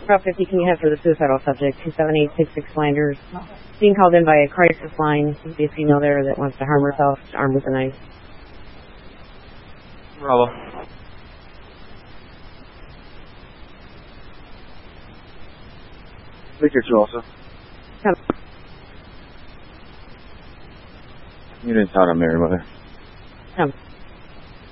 Route 50, can you have for the suicidal subject, 27866 Flanders? Being called in by a crisis line. There's a female there that wants to harm herself, armed with a knife. Bravo. Victor 2 also. Come. You didn't tell them, Mary Mother. Come.